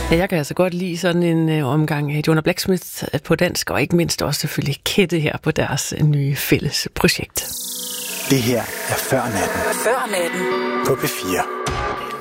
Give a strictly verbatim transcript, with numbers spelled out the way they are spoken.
Ja, jeg kan altså godt lide sådan en øh, omgang af Jonah Blacksmith på dansk, og ikke mindst også selvfølgelig Kette her på deres øh, nye fælles projekt. Det her er Før Natten. Før Natten. På P fire.